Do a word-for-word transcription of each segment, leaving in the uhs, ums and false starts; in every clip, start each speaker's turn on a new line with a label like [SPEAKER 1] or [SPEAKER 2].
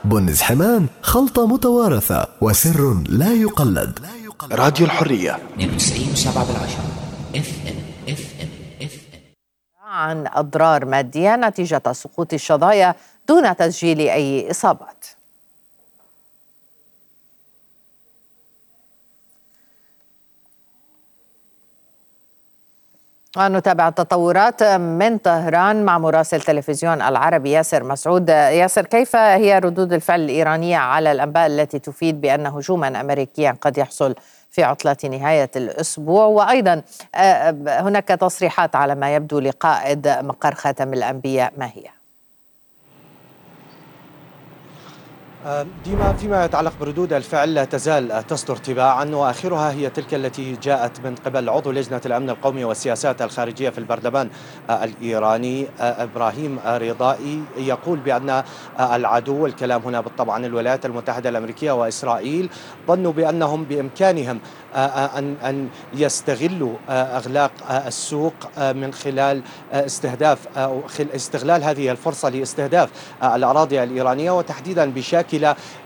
[SPEAKER 1] بنز حمام، خلطة متوارثة وسر لا يقلد.
[SPEAKER 2] راديو الحرية
[SPEAKER 3] اثنين وتسعين وسبعة بالعشرة اف ام اف ام اف ام.
[SPEAKER 4] عن أضرار مادية نتيجة سقوط الشظايا دون تسجيل أي إصابات. ونتابع التطورات من طهران مع مراسل تلفزيون العربي ياسر مسعود. ياسر، كيف هي ردود الفعل الإيرانية على الأنباء التي تفيد بأن هجوما أمريكيا قد يحصل في عطلة نهاية الأسبوع؟ وأيضا هناك تصريحات على ما يبدو لقائد مقر خاتم الأنبياء، ما هي؟
[SPEAKER 5] ديما، فيما يتعلق بردود الفعل لا تزال تصدر تباعا، واخرها هي تلك التي جاءت من قبل عضو لجنه الامن القومي والسياسات الخارجيه في البرلمان الايراني ابراهيم رضائي، يقول بان العدو، الكلام هنا بالطبع عن الولايات المتحده الامريكيه واسرائيل، ظنوا بانهم بامكانهم ان ان يستغلوا اغلاق السوق من خلال استهداف او استغلال هذه الفرصه لاستهداف الاراضي الايرانيه، وتحديدا بشكل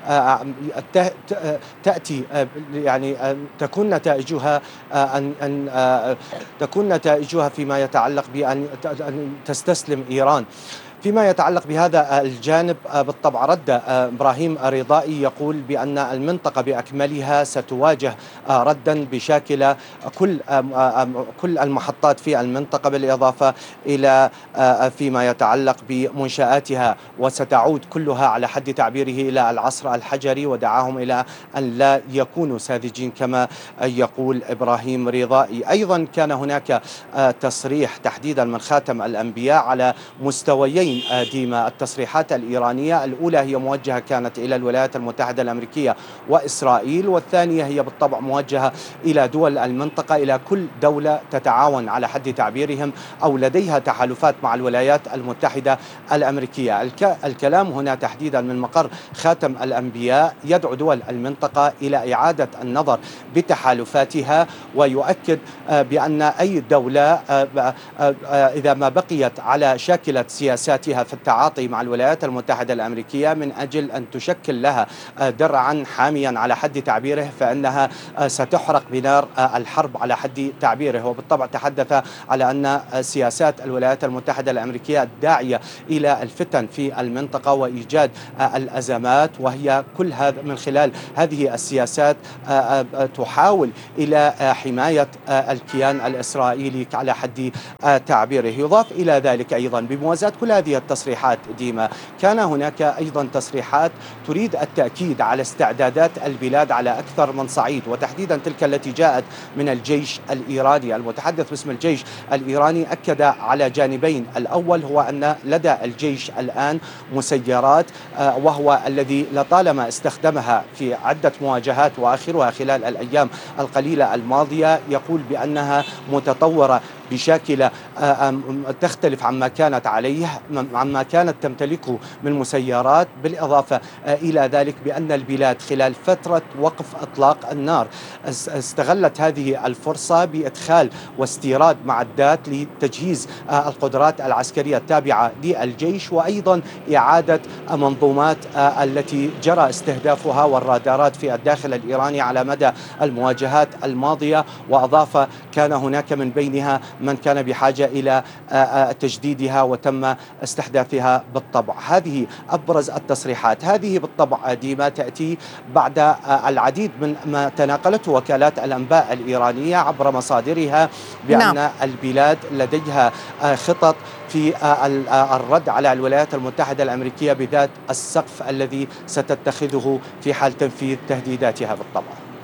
[SPEAKER 5] تأتي يعني تكون نتائجها أن أن تكون نتائجها فيما يتعلق بأن تستسلم إيران. فيما يتعلق بهذا الجانب بالطبع رد إبراهيم رضائي يقول بأن المنطقة بأكملها ستواجه ردا بشكل كل كل المحطات في المنطقة، بالإضافة إلى فيما يتعلق بمنشآتها، وستعود كلها على حد تعبيره إلى العصر الحجري، ودعاهم إلى أن لا يكونوا ساذجين كما يقول إبراهيم رضائي. أيضا كان هناك تصريح تحديدا من خاتم الأنبياء على مستويين ديما. التصريحات الإيرانية الأولى هي موجهة كانت إلى الولايات المتحدة الأمريكية وإسرائيل، والثانية هي بالطبع موجهة إلى دول المنطقة، إلى كل دولة تتعاون على حد تعبيرهم أو لديها تحالفات مع الولايات المتحدة الأمريكية. الك... الكلام هنا تحديدا من مقر خاتم الأنبياء يدعو دول المنطقة إلى إعادة النظر بتحالفاتها، ويؤكد بأن أي دولة إذا ما بقيت على شاكلة سياسات في التعاطي مع الولايات المتحدة الأمريكية من أجل أن تشكل لها درعا حاميا على حد تعبيره، فإنها ستحرق بنار الحرب على حد تعبيره. وبالطبع تحدث على أن سياسات الولايات المتحدة الأمريكية الداعية إلى الفتن في المنطقة وإيجاد الأزمات، وهي كل هذا من خلال هذه السياسات تحاول إلى حماية الكيان الإسرائيلي على حد تعبيره. يضاف إلى ذلك أيضا بموازاة كل هذه التصريحات ديما، كان هناك أيضا تصريحات تريد التأكيد على استعدادات البلاد على أكثر من صعيد، وتحديدا تلك التي جاءت من الجيش الإيراني. المتحدث باسم الجيش الإيراني أكد على جانبين: الأول هو أن لدى الجيش الآن مسيرات، وهو الذي لطالما استخدمها في عدة مواجهات وآخرها خلال الأيام القليلة الماضية، يقول بأنها متطورة بشكل تختلف عما كانت عليه عما كانت تمتلكه من مسيرات، بالإضافة إلى ذلك بأن البلاد خلال فترة وقف إطلاق النار استغلت هذه الفرصة بإدخال واستيراد معدات لتجهيز القدرات العسكرية التابعة للجيش، وأيضا إعادة منظومات التي جرى استهدافها والرادارات في الداخل الإيراني على مدى المواجهات الماضية. وأضاف كان هناك من بينها من كان بحاجة إلى تجديدها وتم استحداثها بالطبع. هذه أبرز التصريحات. هذه بالطبع ديما تأتي بعد العديد من ما تناقلته وكالات الأنباء الإيرانية عبر مصادرها بأن نعم. البلاد لديها خطط في الرد على الولايات المتحدة الأمريكية بذات السقف الذي ستتخذه في حال تنفيذ تهديداتها بالطبع.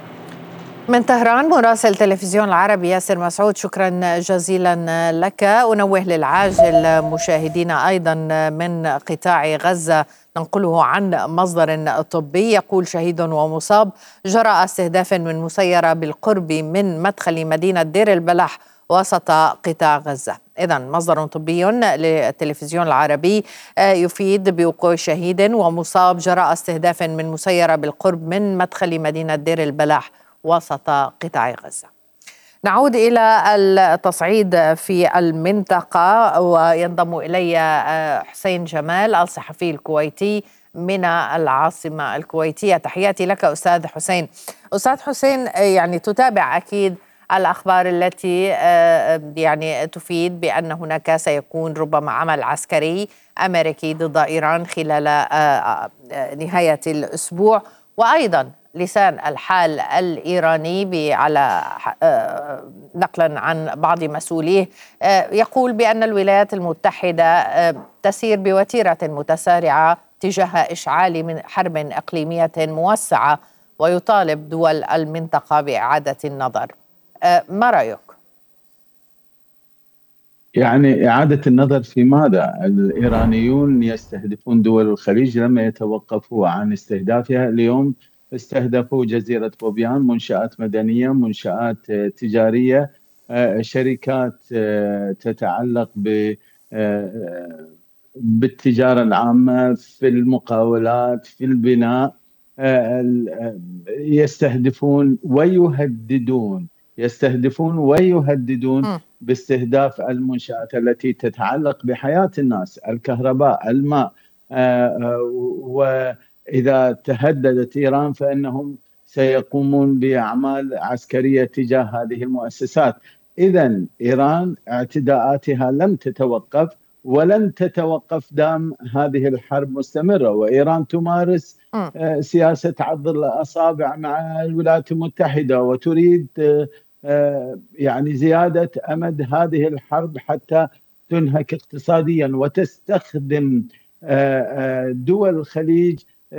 [SPEAKER 4] من طهران مراسل تلفزيون العربي ياسر مسعود، شكرا جزيلا لك. أنوه للعاجل مشاهدينا أيضا من قطاع غزة، ننقله عن مصدر طبي يقول: شهيد ومصاب جراء استهداف من مسيرة بالقرب من مدخل مدينة دير البلح وسط قطاع غزة. إذن مصدر طبي للتلفزيون العربي يفيد بوقوع شهيد ومصاب جراء استهداف من مسيرة بالقرب من مدخل مدينة دير البلح وسط قطاع غزة. نعود إلى التصعيد في المنطقة، وينضم إلي حسين جمال الصحفي الكويتي من العاصمة الكويتية. تحياتي لك أستاذ حسين. أستاذ حسين، يعني تتابع أكيد الأخبار التي يعني تفيد بأن هناك سيكون ربما عمل عسكري أمريكي ضد إيران خلال نهاية الأسبوع، وأيضا لسان الحال الإيراني على نقلا عن بعض مسؤوليه يقول بأن الولايات المتحدة تسير بوتيرة متسارعة تجاه إشعال من حرب إقليمية موسعة، ويطالب دول المنطقة بإعادة النظر. ما رأيك؟
[SPEAKER 2] يعني إعادة النظر في ماذا؟ الإيرانيون يستهدفون دول الخليج لما يتوقفوا عن استهدافها. اليوم استهدفوا جزيرة بوبيان، منشآت مدنية، منشآت تجارية، شركات تتعلق ب بالتجارة العامة، في المقاولات، في البناء. يستهدفون ويهددون يستهدفون ويهددون باستهداف المنشآت التي تتعلق بحياة الناس، الكهرباء، الماء. وإذا تهددت إيران فإنهم سيقومون بأعمال عسكرية تجاه هذه المؤسسات. إذن إيران اعتداءاتها لم تتوقف ولن تتوقف دام هذه الحرب مستمرة، وإيران تمارس سياسة عض الأصابع مع الولايات المتحدة، وتريد يعني زيادة أمد هذه الحرب حتى تنهك اقتصاديا، وتستخدم دول الخليج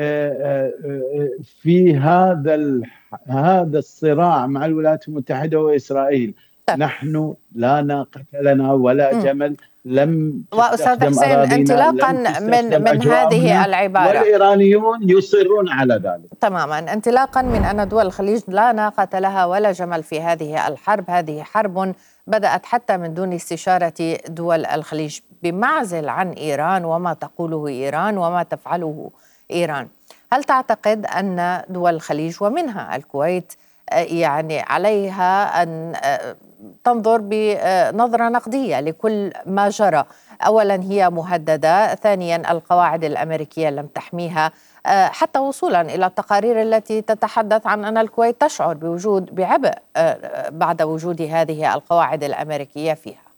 [SPEAKER 2] في هذا هذا الصراع مع الولايات المتحدة وإسرائيل. نحن لا ناقة لنا ولا جمل، لم
[SPEAKER 4] وأستاذ حسين انطلاقا من من هذه العبارة،
[SPEAKER 2] والإيرانيون يصرون على ذلك
[SPEAKER 4] تماما، انطلاقا من أن دول الخليج لا ناقة لها ولا جمل في هذه الحرب. هذه حرب بدأت حتى من دون استشارة دول الخليج، بمعزل عن إيران وما تقوله إيران وما تفعله إيران. هل تعتقد أن دول الخليج ومنها الكويت يعني عليها أن تنظر بنظرة نقدية لكل ما جرى؟ أولا هي مهددة، ثانيا القواعد الأمريكية لم تحميها، حتى وصولا إلى التقارير التي تتحدث عن أن الكويت تشعر بوجود بعبء بعد وجود هذه القواعد الأمريكية فيها.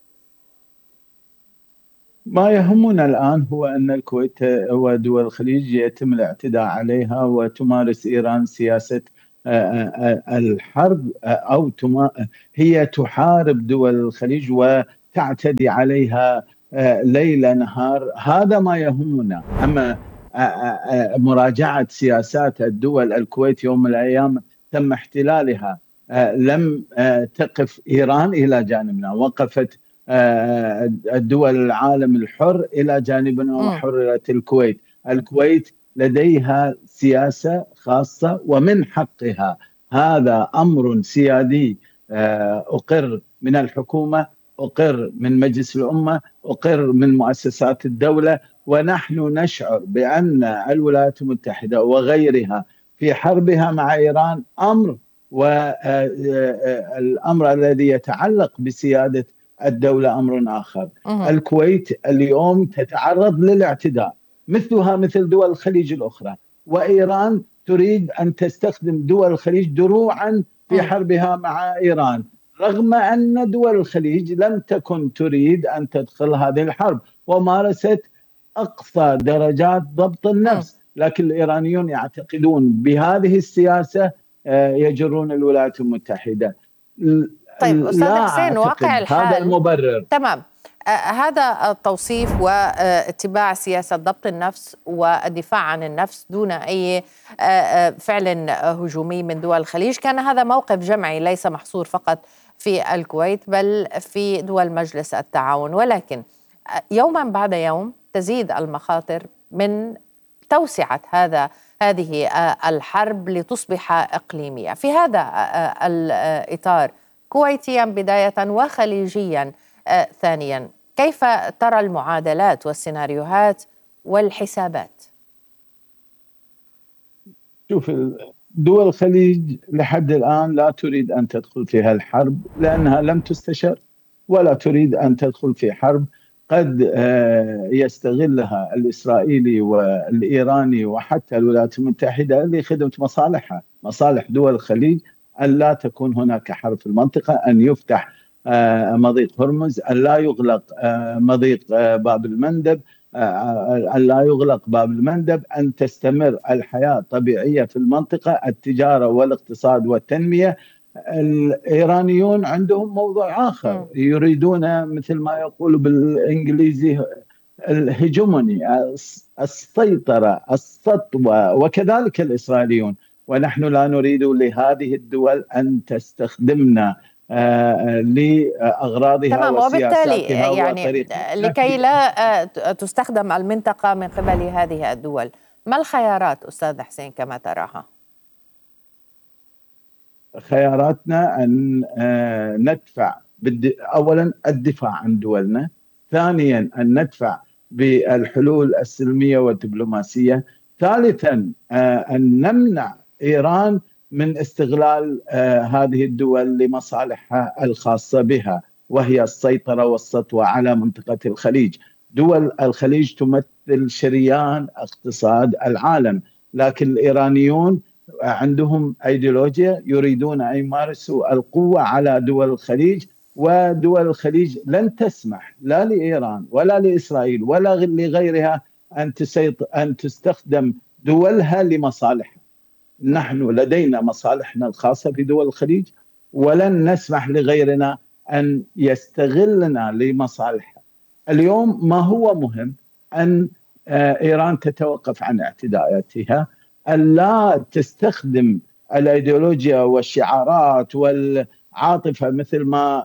[SPEAKER 2] ما يهمنا الآن هو أن الكويت ودول الخليج يتم الاعتداء عليها، وتمارس إيران سياسة الحرب، أو هي تحارب دول الخليج وتعتدي عليها ليل نهار. هذا ما يهمنا. أما مراجعة سياسات الدول، الكويت يوم من الأيام تم احتلالها، لم تقف إيران إلى جانبنا، وقفت الدول العالم الحر إلى جانبنا وحررت الكويت. الكويت لديها سياسة خاصة ومن حقها. هذا أمر سيادي أقر من الحكومة، أقر من مجلس الأمة، أقر من مؤسسات الدولة. ونحن نشعر بأن الولايات المتحدة وغيرها في حربها مع إيران أمر، والأمر الذي يتعلق بسيادة الدولة أمر آخر. الكويت اليوم تتعرض للاعتداء مثلها مثل دول الخليج الأخرى، وإيران تريد أن تستخدم دول الخليج دروعا في حربها مع إيران، رغم أن دول الخليج لم تكن تريد أن تدخل هذه الحرب، ومارست أقصى درجات ضبط النفس. لكن الإيرانيون يعتقدون بهذه السياسة يجرون الولايات المتحدة.
[SPEAKER 4] طيب أستاذ حسين، واقع الحال
[SPEAKER 2] هذا المبرر.
[SPEAKER 4] تمام. آه هذا التوصيف واتباع سياسة ضبط النفس والدفاع عن النفس دون أي آه فعل هجومي من دول الخليج، كان هذا موقف جمعي ليس محصور فقط في الكويت بل في دول مجلس التعاون. ولكن يوما بعد يوم تزيد المخاطر من توسعة هذا هذه الحرب لتصبح إقليمية. في هذا الإطار، كويتيا بداية وخليجيا ثانيا، كيف ترى المعادلات والسيناريوهات والحسابات؟
[SPEAKER 2] شوف، دول الخليج لحد الآن لا تريد أن تدخل في هالحرب لأنها لم تستشر، ولا تريد أن تدخل في حرب قد يستغلها الإسرائيلي والإيراني وحتى الولايات المتحدة لخدمة مصالحها، مصالح دول الخليج، أن لا تكون هناك حرب في المنطقة، أن يفتح مضيق هرمز، أن لا يغلق مضيق باب المندب، أن لا يغلق باب المندب، أن تستمر الحياة الطبيعية في المنطقة، التجارة والاقتصاد والتنمية. الإيرانيون عندهم موضوع آخر، يريدون مثل ما يقول بالإنجليزي الهجموني، السيطرة، السطوة، وكذلك الإسرائيليون. ونحن لا نريد لهذه الدول أن تستخدمنا آه لأغراضها
[SPEAKER 4] تمام. وبالتالي يعني لكي لا تستخدم المنطقة من قبل هذه الدول، ما الخيارات أستاذ حسين كما تراها؟
[SPEAKER 2] خياراتنا أن ندفع أولا الدفاع عن دولنا، ثانيا أن ندفع بالحلول السلمية والدبلوماسية، ثالثا أن نمنع إيران من استغلال هذه الدول لمصالحها الخاصة بها، وهي السيطرة والسطوة على منطقة الخليج. دول الخليج تمثل شريان اقتصاد العالم، لكن الإيرانيون عندهم أيديولوجيا، يريدون أن يمارسوا القوة على دول الخليج، ودول الخليج لن تسمح لا لإيران ولا لإسرائيل ولا لغيرها أن تسيطر أن تستخدم دولها لمصالحها. نحن لدينا مصالحنا الخاصة في دول الخليج، ولن نسمح لغيرنا أن يستغلنا لمصالحها. اليوم ما هو مهم أن إيران تتوقف عن اعتداءاتها، أن لا تستخدم الأيديولوجيا والشعارات والعاطفة مثل ما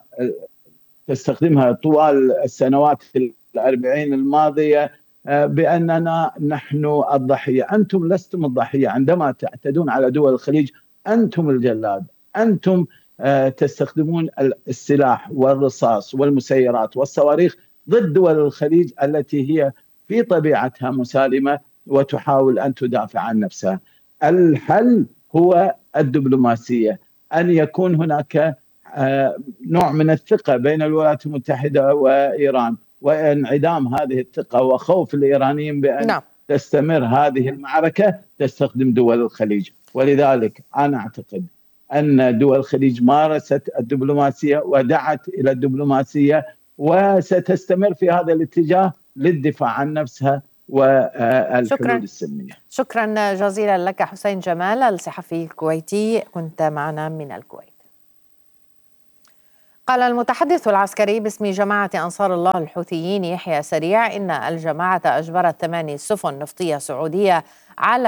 [SPEAKER 2] تستخدمها طوال السنوات الأربعين الماضية، بأننا نحن الضحية. أنتم لستم الضحية عندما تعتدون على دول الخليج، أنتم الجلاد، أنتم تستخدمون السلاح والرصاص والمسيرات والصواريخ ضد دول الخليج التي هي في طبيعتها مسالمة وتحاول أن تدافع عن نفسها. الحل هو الدبلوماسية، أن يكون هناك نوع من الثقة بين الولايات المتحدة وإيران، وانعدام هذه الثقة وخوف الإيرانيين بأن نعم. تستمر هذه المعركة تستخدم دول الخليج. ولذلك أنا أعتقد أن دول الخليج مارست الدبلوماسية ودعت إلى الدبلوماسية، وستستمر في هذا الاتجاه للدفاع عن نفسها والحلول السلمية.
[SPEAKER 4] شكرا جزيلا لك حسين جمال الصحفي الكويتي، كنت معنا من الكويت. قال المتحدث العسكري باسم جماعة أنصار الله الحوثيين يحيى سريع إن الجماعة أجبرت ثماني سفن نفطية سعودية على